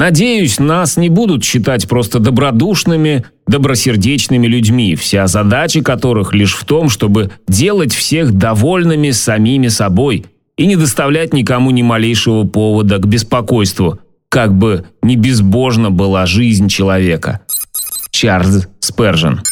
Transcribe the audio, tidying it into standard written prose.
Надеюсь, нас не будут считать просто добродушными, добросердечными людьми, вся задача которых лишь в том, чтобы делать всех довольными самими собой и не доставлять никому ни малейшего повода к беспокойству, как бы ни безбожна была жизнь человека. Чарльз Спержен.